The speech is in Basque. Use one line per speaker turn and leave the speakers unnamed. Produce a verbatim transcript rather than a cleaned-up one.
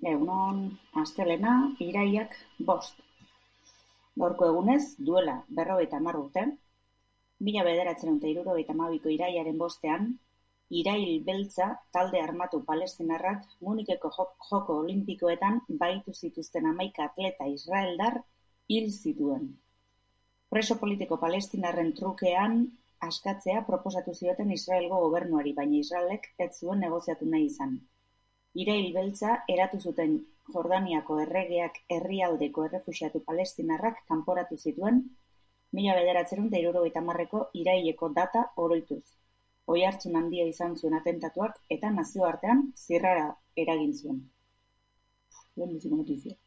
Egunon, astelena, iraiak bost. Gaurko egunez, duela berrogeita hamar urte, mila bederatziehun eta hirurogeita hamabiko iraiaren bostean, irail beltza talde armatu palestinarrak Munikeko joko olimpikoetan baitu zituzten hamaika atleta israeldar hil zituen. Preso politiko palestinarren trukean askatzea proposatu zioten Israelgo gobernuari, baina Israelek ez zuen negoziatu nahi izan. Irail beltza eratu zuten Jordaniako erregeak herrialdeko errefuxiatu palestinarrak kanporatu zituen mila bederatziehun eta hirurogeita hamarreko iraileko data oroituz. Oihartzun handia izan zuen atentatuak eta nazioartean zirrara eragin zuen. Lehenbiziko notizia.